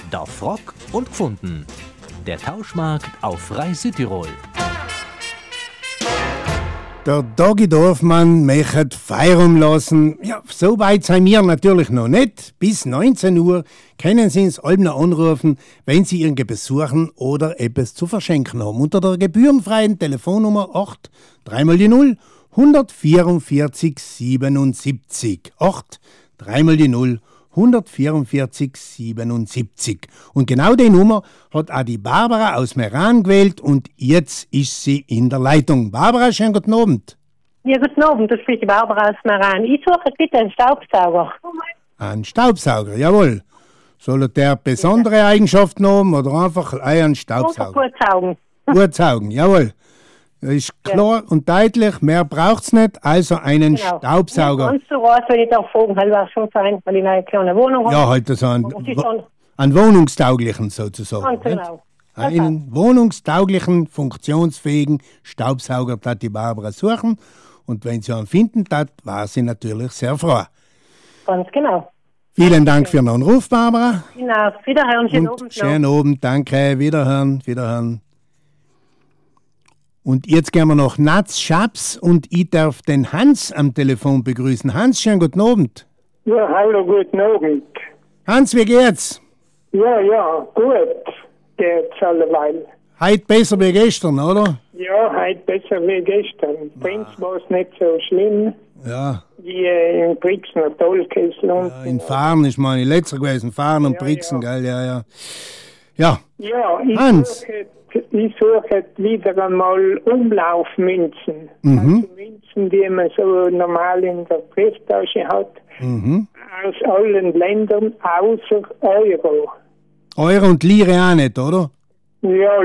Da Frock und gefunden. Der Tauschmarkt auf Frei Südtirol. Der Dagi Dorfmann möchte feiern lassen. Ja, so weit sind wir natürlich noch nicht. Bis 19 Uhr können Sie uns alle noch anrufen, wenn Sie irgendwas besuchen oder etwas zu verschenken haben. Unter der gebührenfreien Telefonnummer 8 3x0 144 77. 8 3x0 144 77. Und genau die Nummer hat auch die Barbara aus Meran gewählt und jetzt ist sie in der Leitung. Barbara, schönen guten Abend. Ja, guten Abend, das ist die Barbara aus Meran. Ich suche bitte einen Staubsauger. Ein Staubsauger, jawohl. Soll der besondere Eigenschaften haben oder einfach einen Staubsauger? Gut saugen. Gut saugen, jawohl. Das ist klar und deutlich, mehr braucht es nicht, also einen Staubsauger. Ja, kannst du raus, wenn ich da fragen, halt was schon sein, weil ich eine kleine Wohnung habe. Ja, halt so einen wohnungstauglichen sozusagen. Ganz genau. Einen wohnungstauglichen, funktionsfähigen Staubsauger hat die Barbara suchen und wenn sie einen finden, war sie natürlich sehr froh. Ganz genau. Vielen Dank für den Anruf, Barbara. Genau, wiederhören, schönen Abend. Schönen Abend, danke, wiederhören. Und jetzt gehen wir nach Natz Schaps und ich darf den Hans am Telefon begrüßen. Hans, schönen guten Abend. Ja, hallo, guten Abend. Hans, wie geht's? Ja, gut geht's alleweil. Heute besser wie gestern, oder? Ja, heute besser wie gestern. Prinz war es nicht so schlimm Ja. wie in Brixen, Tollkessel. Ja, in Fahren ist meine letzter gewesen. Fahren und Brixen, gell? Ja. Ja, Hans. Ich suche wieder einmal Umlaufmünzen. Mhm. Also Münzen, die man so normal in der Brieftasche hat. Mhm. Aus allen Ländern außer Euro. Euro und Lire auch nicht, oder? Ja,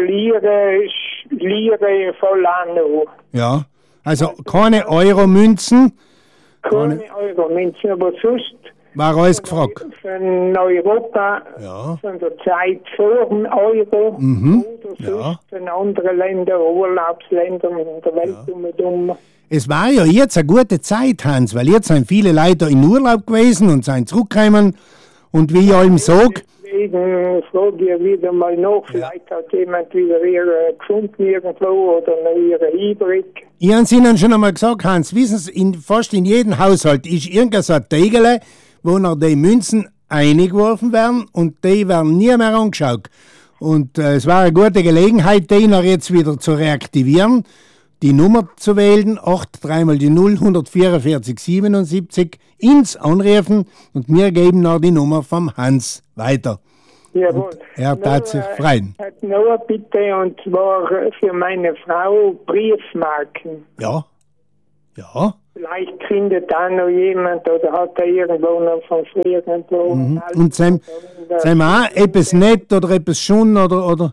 Lire voll an noch. Ja. Also keine Euro-Münzen. Keine Euro-Münzen, aber sonst War alles gefragt. von Europa, Ja. von der Zeit vor dem Euro oder sonst von anderen Ländern, Urlaubsländern in der Welt um. Es war ja jetzt eine gute Zeit, Hans, weil jetzt sind viele Leute in Urlaub gewesen und sind zurückgekommen. Und wie ich allem sage, Deswegen frage ich wieder mal nach, vielleicht hat jemand wieder ihre gefunden irgendwo oder noch ihre übrig. ich habe es Ihnen schon einmal gesagt, Hans, wissen Sie, fast in jedem Haushalt ist irgendein so ein Tegel, wo noch die Münzen eingeworfen werden und die werden nie mehr angeschaut. Und es war eine gute Gelegenheit, die noch jetzt wieder zu reaktivieren, die Nummer zu wählen, 8 3x0 144 77, ins Anrufen und wir geben noch die Nummer vom Hans weiter. Jawohl. Und er tat sich freuen. Hat noch eine Bitte, und zwar für meine Frau Briefmarken. Ja. Vielleicht findet da noch jemand oder hat er irgendwo noch von früher irgendwo. Und sind auch etwas nett oder etwas schon oder?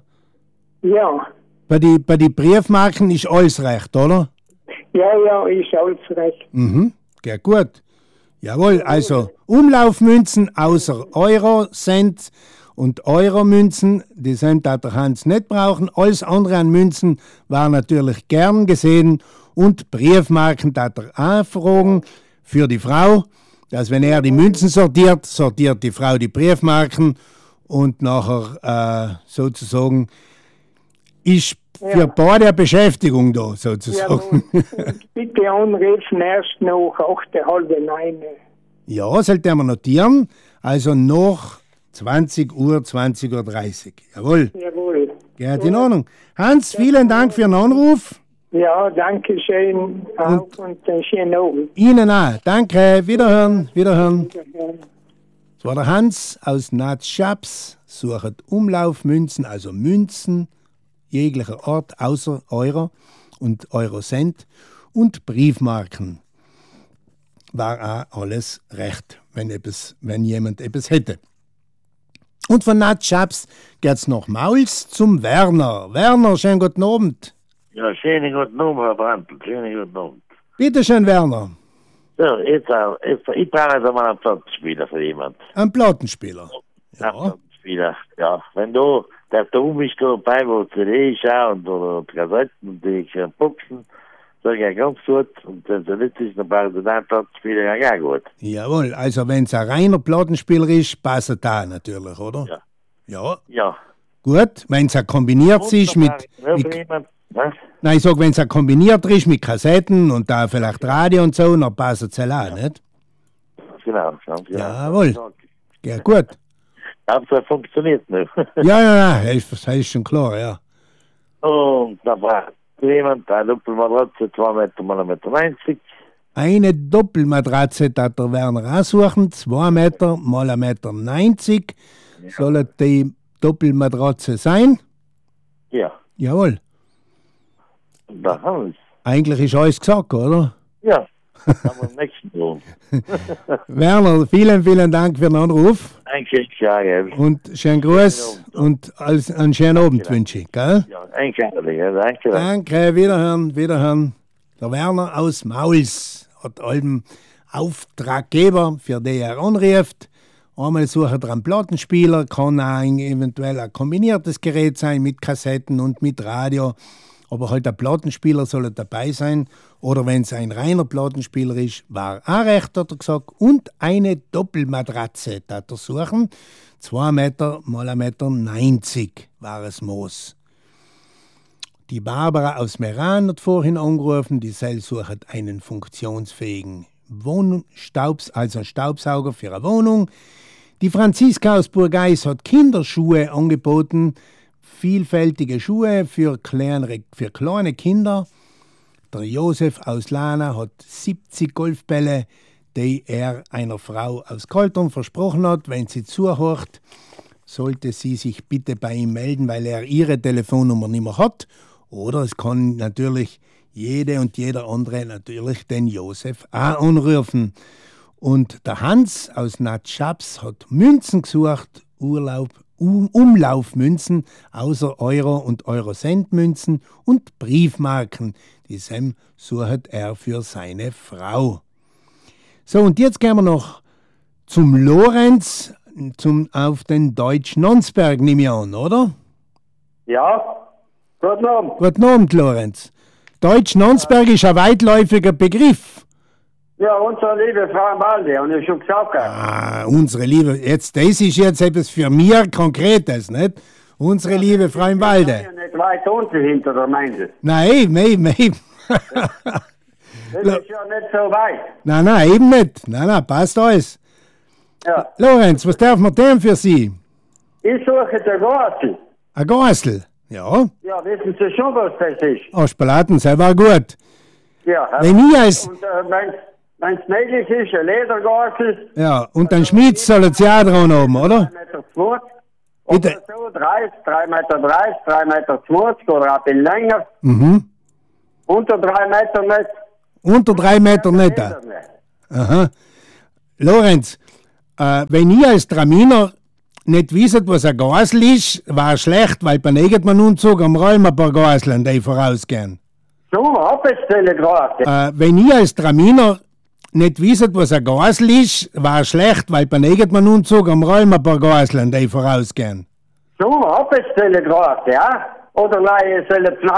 Ja. Bei die Briefmarken ist alles recht, oder? Ja, ist alles recht. Geht gut. Jawohl, also Umlaufmünzen außer Euro, Cent und Euromünzen, die sind da der Hans nicht brauchen. Alles andere an Münzen war natürlich gern gesehen. Und Briefmarken da er auch fragen für die Frau, dass wenn er die Münzen sortiert, sortiert die Frau die Briefmarken und nachher sozusagen ist für beide eine Beschäftigung da, sozusagen. Ja, bitte anrufen erst nach 8:30. Ja, sollte man notieren. Also nach 20 Uhr, 20:30 Uhr. Jawohl. Geht in Ordnung. Hans, vielen Dank für den Anruf. Ja, danke schön auch und einen schönen Abend. Ihnen auch. Danke. Wiederhören. Das war der Hans aus Natz Schaps. Sucht Umlaufmünzen, also Münzen jeglicher Art außer Euro und Eurocent und Briefmarken. War auch alles recht, wenn jemand etwas hätte. Und von Natz Schaps geht's nach Mauls zum Werner. Werner, schönen guten Abend. Ja, schönen guten Abend, Herr Brandl. Schönen guten Abend. Bitte schön, Werner. So, ich brauche jetzt mal einen Plattenspieler für jemanden. Ein Plattenspieler. Ja. Ein Plattenspieler, ja. Wenn du der Dom ist dabei, wo CD schauen oder Kassetten und die Boxen, sage ich ganz gut. Und wenn es nicht ist, dann braucht er einen Plattenspieler ja gut. Jawohl, also wenn es ein reiner Plattenspieler ist, passt er da natürlich, oder? Ja. Ja. Ja. Gut, wenn es kombiniert ist mit was? nein, ich sag, wenn es kombiniert ist mit Kassetten und da vielleicht Radio und so, dann passt es auch, nicht? Genau. Jawohl. Ja, gut. Aber es funktioniert nicht. Ja, das ist schon klar, ja. Und da braucht jemand eine Doppelmatratze, 2 Meter mal 1,90 Meter. Eine Doppelmatratze, das der Werner aussuchen, 2 Meter mal 1,90 Meter. Soll die Doppelmatratze sein? Ja. Jawohl. Da haben wir es. Eigentlich ist alles gesagt, oder? Ja. Haben wir am nächsten Tag. Werner, vielen Dank für den Anruf. Danke, ja. Und schönen Gruß und einen schönen Abend wünsche ich, gell? Ja, danke. Danke, wiederhören. Der Werner aus Mauls hat einen Auftraggeber, für den er anruft. Einmal sucht er einen Plattenspieler, kann auch eventuell ein kombiniertes Gerät sein mit Kassetten und mit Radio. Aber halt der Plattenspieler soll dabei sein. Oder wenn es ein reiner Plattenspieler ist, war auch recht, hat er gesagt. Und eine Doppelmatratze, da er suchen. 2 Meter mal 1,90 Meter war es Moos. Die Barbara aus Meran hat vorhin angerufen, die sucht einen funktionsfähigen Staubsauger für eine Wohnung. Die Franziska aus Burgeis hat Kinderschuhe angeboten, vielfältige Schuhe für kleine Kinder. Der Josef aus Lana hat 70 Golfbälle, die er einer Frau aus Kaltern versprochen hat. Wenn sie zuhört, sollte sie sich bitte bei ihm melden, weil er ihre Telefonnummer nicht mehr hat. Oder es kann natürlich jede und jeder andere natürlich den Josef auch anrufen. Und der Hans aus Natschaps hat Münzen gesucht, Umlaufmünzen, außer Euro- und Eurocent-Münzen und Briefmarken. Die sucht er für seine Frau. So, und jetzt gehen wir noch zum Lorenz, auf den Deutsch-Nonsberg, nehme ich an, oder? Ja, guten Abend. Guten Abend, Lorenz. Deutsch-Nonsberg ist ein weitläufiger Begriff. Ja, unsere liebe Frau im Walde, habe ich schon gesagt. Unsere liebe, das ist jetzt etwas für mir Konkretes, nicht? Unsere liebe Frau im Walde. Ja, nicht weit unten hinter der Gemeinde. Nein, eben. Das ist ja nicht so weit. Nein, eben nicht. Nein, passt alles. Ja. Lorenz, was darf man denn für Sie? Ich suche den Gassel. Ein Gassel? Ja. Ja, wissen Sie schon, was das ist? Spalaten, das war gut. Ja. Wenn ich als... Und wenn es möglich ist, ein Ledergassel. Ja, und ein Schmitz soll Sie auch dran haben, oder? 3,2 Meter. Oder so, 3,30 Meter, 3,20 Meter oder ein bisschen länger. Mhm. Unter 3 Meter nicht. Unter 3 Meter nicht. Aha. Lorenz, wenn ich als Traminer nicht wisset, was ein Gasel ist, war schlecht, weil beim Egetmann-Umzug am Räum ein paar Gaseln, die vorausgehen. So, Abwärtsstelle gerade. Wenn ich als Traminer nicht wisset, was ein Gasel ist, war schlecht, weil beim Egetmann-Umzug am Räum ein paar Gaseln, die vorausgehen. So, Abwärtsstelle gerade, ja? Oder nein, soll